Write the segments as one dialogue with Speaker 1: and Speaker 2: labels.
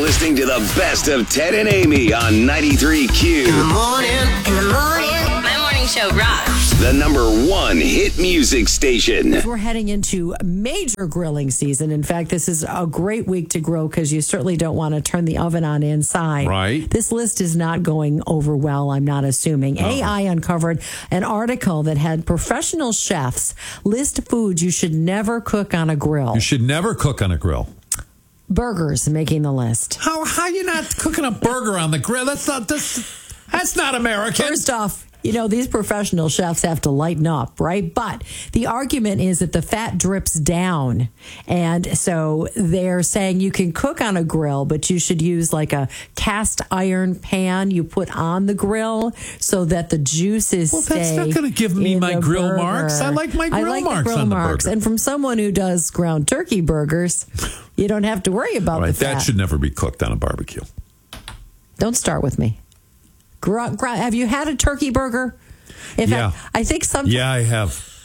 Speaker 1: listening to the best of Ted and Amy on 93Q.
Speaker 2: In the morning.
Speaker 3: My morning show rocks.
Speaker 1: The number one hit music station.
Speaker 4: We're heading into major grilling season. In fact, this is a great week to grill because you certainly don't want to turn the oven on inside.
Speaker 5: Right.
Speaker 4: This list is not going over well, I'm not assuming. AI uncovered an article that had professional chefs list foods you should never cook on a grill.
Speaker 5: You should never cook on a grill.
Speaker 4: Burgers making the list.
Speaker 5: How you not cooking a burger on the grill? That's not American.
Speaker 4: First off, these professional chefs have to lighten up, right? But the argument is that the fat drips down. And so they're saying you can cook on a grill, but you should use like a cast iron pan you put on the grill so that the juices stay.
Speaker 5: That's not going to give me my grill
Speaker 4: burger.
Speaker 5: marks. I like my grill marks
Speaker 4: grill
Speaker 5: on the
Speaker 4: marks.
Speaker 5: burger.
Speaker 4: And from someone who does ground turkey burgers, you don't have to worry about the fat.
Speaker 5: That should never be cooked on a barbecue.
Speaker 4: Don't start with me. Have you had a turkey burger?
Speaker 5: Yeah.
Speaker 4: I think sometimes.
Speaker 5: Yeah, I have.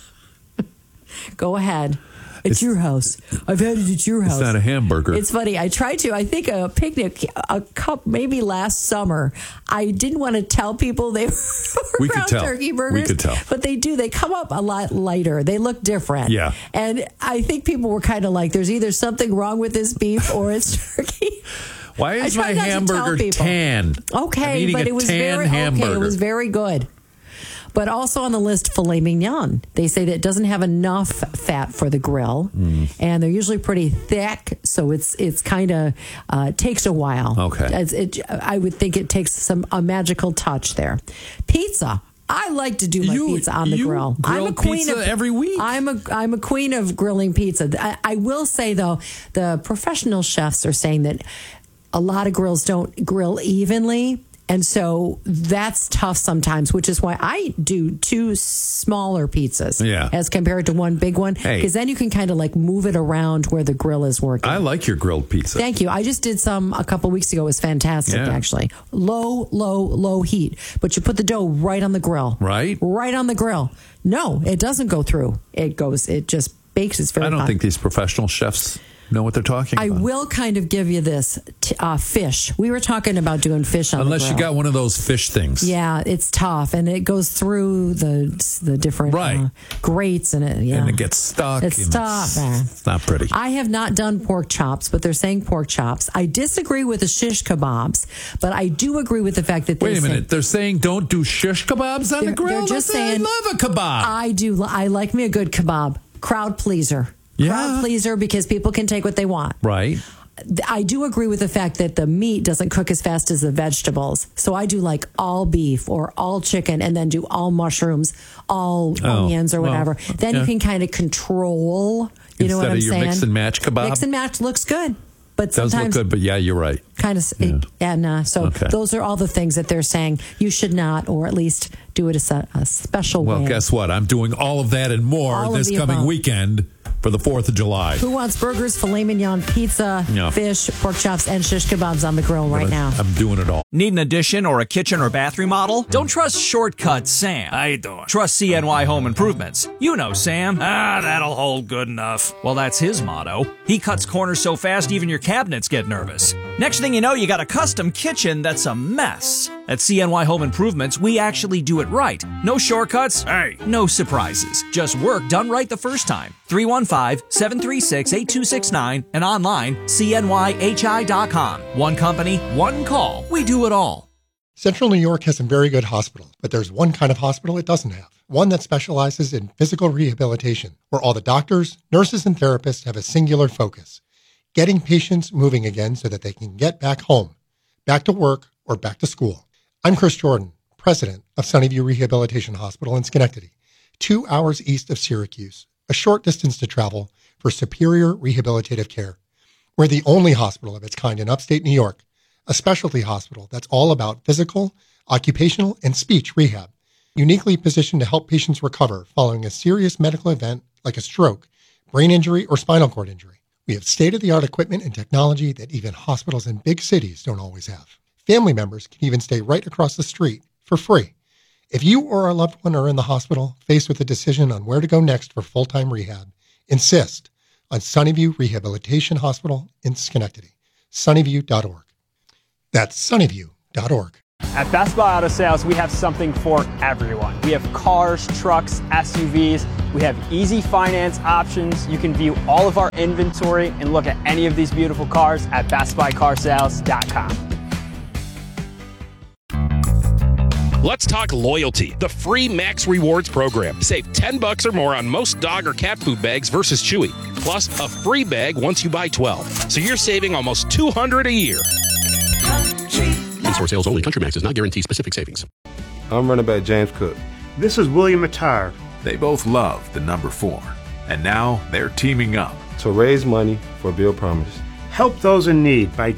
Speaker 4: Go ahead. It's your house. I've had it at your house.
Speaker 5: It's not a hamburger.
Speaker 4: It's funny. I tried to. I think a picnic, a cup, maybe last summer. I didn't want to tell people they were ground turkey burgers.
Speaker 5: We could tell.
Speaker 4: But they do. They come up a lot lighter. They look different.
Speaker 5: Yeah.
Speaker 4: And I think people were kind of like, there's either something wrong with this beef or it's turkey.
Speaker 5: Why is my hamburger tan?
Speaker 4: Okay, but it was it was very good. But also on the list, filet mignon. They say that it doesn't have enough fat for the grill, and they're usually pretty thick, so it's kind of takes a while.
Speaker 5: Okay,
Speaker 4: I would think it takes a magical touch there. Pizza. I like to do my pizza on the grill.
Speaker 5: I'm a queen of every week.
Speaker 4: I'm a queen of grilling pizza. I will say though, the professional chefs are saying that a lot of grills don't grill evenly. And so that's tough sometimes, which is why I do two smaller pizzas as compared to one big one. Because then you can kind of like move it around where the grill is working.
Speaker 5: I like your grilled pizza.
Speaker 4: Thank you. I just did some a couple weeks ago. It was fantastic, actually. Low heat. But you put the dough right on the grill.
Speaker 5: Right?
Speaker 4: Right on the grill. No, it doesn't go through. It just bakes. It's very
Speaker 5: I don't
Speaker 4: hot.
Speaker 5: think these professional chefs know what they're talking about.
Speaker 4: I will kind of give you this fish. We were talking about doing fish on the grill.
Speaker 5: Unless you got one of those fish things.
Speaker 4: Yeah, it's tough, and it goes through the different grates, and it
Speaker 5: gets stuck.
Speaker 4: It's tough.
Speaker 5: It's not pretty.
Speaker 4: I have not done pork chops, but they're saying pork chops. I disagree with the shish kebabs, but I do agree with the fact that
Speaker 5: Wait a minute. They're saying don't do shish kebabs on the grill?
Speaker 4: They're just saying,
Speaker 5: I love a kebab.
Speaker 4: I do. I like me a good kebab. Crowd pleaser.
Speaker 5: Yeah.
Speaker 4: Crowd pleaser because people can take what they want.
Speaker 5: Right.
Speaker 4: I do agree with the fact that the meat doesn't cook as fast as the vegetables. So I do like all beef or all chicken and then do all mushrooms, all onions or whatever. Then you can kind of control, you know what I'm saying?
Speaker 5: Instead of your mix and match kebab?
Speaker 4: Mix and match looks good. But
Speaker 5: does look good, but you're right.
Speaker 4: Kind of, those are all the things that they're saying you should not, or at least do it a special way.
Speaker 5: Well, guess what? I'm doing all of that and more this coming weekend for the 4th of July.
Speaker 4: Who wants burgers, filet mignon, pizza, fish, pork chops, and shish kebabs on the grill right now?
Speaker 5: I'm doing it all.
Speaker 6: Need an addition or a kitchen or bathroom model? Don't trust Shortcut Sam.
Speaker 7: How you doing?
Speaker 6: Trust CNY Home Improvements. You know Sam.
Speaker 7: That'll hold good enough.
Speaker 6: Well, that's his motto. He cuts corners so fast even your cabinets get nervous. Next thing you know, you got a custom kitchen that's a mess. At CNY Home Improvements, we actually do it right. No shortcuts.
Speaker 7: Hey.
Speaker 6: No surprises. Just work done right the first time. 315-736-8269 and online, cnyhi.com. One company, one call. We do it all.
Speaker 8: Central New York has some very good hospitals, but there's one kind of hospital it doesn't have. One that specializes in physical rehabilitation, where all the doctors, nurses, and therapists have a singular focus: getting patients moving again so that they can get back home, back to work, or back to school. I'm Chris Jordan, president of Sunnyview Rehabilitation Hospital in Schenectady, 2 hours east of Syracuse, a short distance to travel for superior rehabilitative care. We're the only hospital of its kind in upstate New York, a specialty hospital that's all about physical, occupational, and speech rehab, uniquely positioned to help patients recover following a serious medical event like a stroke, brain injury, or spinal cord injury. We have state-of-the-art equipment and technology that even hospitals in big cities don't always have. Family members can even stay right across the street for free. If you or a loved one are in the hospital, faced with a decision on where to go next for full-time rehab, insist on Sunnyview Rehabilitation Hospital in Schenectady, sunnyview.org. That's sunnyview.org.
Speaker 3: At Best Buy Auto Sales, we have something for everyone. We have cars, trucks, SUVs. We have easy finance options. You can view all of our inventory and look at any of these beautiful cars at bestbuycarsales.com.
Speaker 9: Let's talk loyalty. The free Max Rewards program. Save $10 or more on most dog or cat food bags versus Chewy. Plus a free bag once you buy 12. So you're saving almost $200 a year.
Speaker 10: In-store sales only. Country Max does not guarantee specific savings.
Speaker 11: I'm running back James Cook.
Speaker 12: This is William Mattar.
Speaker 13: They both love the number 4. And now they're teaming up
Speaker 11: to raise money for Bill Promise.
Speaker 12: Help those in need by